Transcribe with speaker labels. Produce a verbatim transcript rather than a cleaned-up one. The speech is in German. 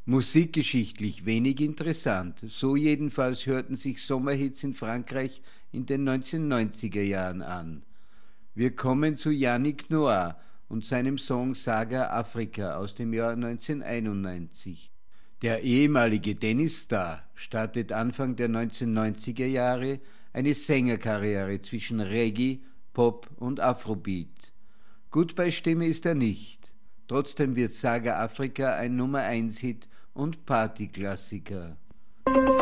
Speaker 1: Musikgeschichtlich wenig interessant, so jedenfalls hörten sich Sommerhits in Frankreich in den neunzehnhundertneunziger Jahren an. Wir kommen zu Yannick Noah und seinem Song Saga Afrika aus dem Jahr neunzehnhunderteinundneunzig. Der ehemalige Tennisstar startet Anfang der neunzehnhundertneunziger Jahre eine Sängerkarriere zwischen Reggae, Pop und Afrobeat. Gut bei Stimme ist er nicht. Trotzdem wird Saga Afrika ein Nummer eins Hit und Partyklassiker.